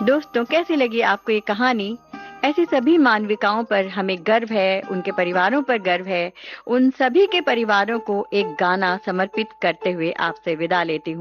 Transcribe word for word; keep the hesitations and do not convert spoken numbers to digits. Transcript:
दोस्तों, कैसी लगी आपको ये कहानी? ऐसी सभी मानविकाओं पर हमें गर्व है, उनके परिवारों पर गर्व है। उन सभी के परिवारों को एक गाना समर्पित करते हुए आपसे विदा लेती हूँ।